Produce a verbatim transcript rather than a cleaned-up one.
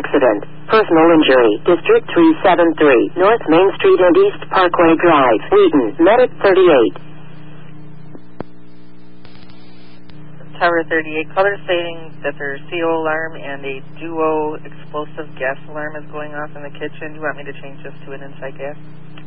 accident. Personal injury. District three seven three. North Main Street and East Parkway Drive. Wheaton. Medic thirty-eight. Tower thirty-eight, caller stating that their C O alarm and a duo explosive gas alarm is going off in the kitchen. Do you want me to change this to an inside gas?